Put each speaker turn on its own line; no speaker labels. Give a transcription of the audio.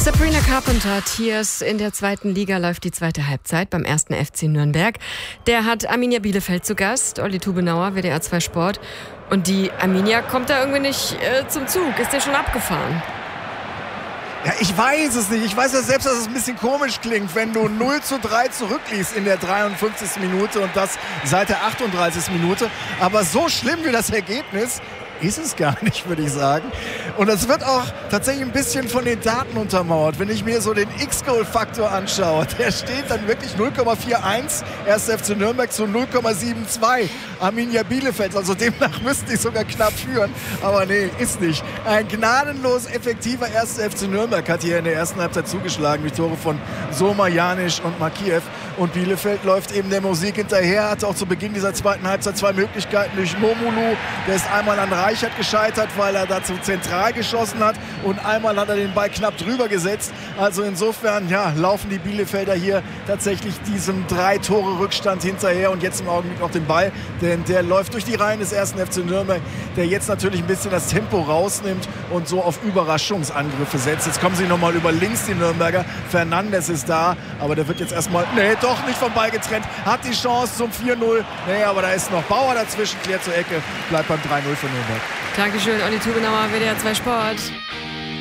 Sabrina Carpenter, Tears. In der zweiten Liga läuft die zweite Halbzeit beim 1. FC Nürnberg. Der hat Arminia Bielefeld zu Gast. Olli Tubenauer, WDR 2 Sport. Und die Arminia kommt da irgendwie nicht zum Zug. Ist der schon abgefahren?
Ja, ich weiß es nicht. Ich weiß ja selbst, dass es ein bisschen komisch klingt, wenn du 0:3 zurückliegst in der 53. Minute und das seit der 38. Minute. Aber so schlimm wie das Ergebnis ist es gar nicht, würde ich sagen. Und das wird auch tatsächlich ein bisschen von den Daten untermauert. Wenn ich mir so den X-Goal-Faktor anschaue, der steht dann wirklich 0,41, 1. FC Nürnberg zu 0,72 Arminia Bielefeld. Also demnach müssten die sogar knapp führen. Aber nee, ist nicht. Ein gnadenlos effektiver 1. FC Nürnberg hat hier in der ersten Halbzeit zugeschlagen, mit Tore von Soma, Janisch und Makiev. Und Bielefeld läuft eben der Musik hinterher, hat auch zu Beginn dieser zweiten Halbzeit zwei Möglichkeiten durch Momulu. Der ist einmal an Reichert gescheitert, weil er dazu zentral geschossen hat, und einmal hat er den Ball knapp drüber gesetzt. Also insofern, ja, laufen die Bielefelder hier tatsächlich diesem 3-Tore-Rückstand hinterher und jetzt im Augenblick noch den Ball, denn der läuft durch die Reihen des 1. FC Nürnberg, der jetzt natürlich ein bisschen das Tempo rausnimmt und so auf Überraschungsangriffe setzt. Jetzt kommen sie nochmal über links, die Nürnberger. Fernandes ist da, aber der wird jetzt erstmal, nee, doch nicht vom Ball getrennt, hat die Chance zum 4:0. Nee, aber da ist noch Bauer dazwischen, klärt zur Ecke, bleibt beim 3:0 für Nürnberg.
Dankeschön, Olli Tubenauer, WDR 2 Sport.